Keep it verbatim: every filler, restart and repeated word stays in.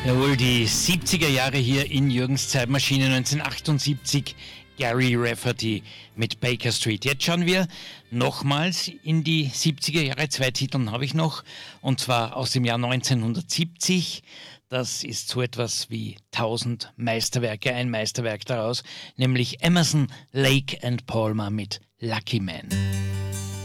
Jawohl, die siebziger Jahre hier in Jürgens Zeitmaschine, neunzehnhundertachtundsiebzig, Gary Rafferty mit Baker Street. Jetzt schauen wir nochmals in die siebziger Jahre. Zwei Titel habe ich noch, und zwar aus dem Jahr neunzehnhundertsiebzig. Das ist so etwas wie tausend Meisterwerke, ein Meisterwerk daraus, nämlich Emerson, Lake and Palmer mit Lucky Man.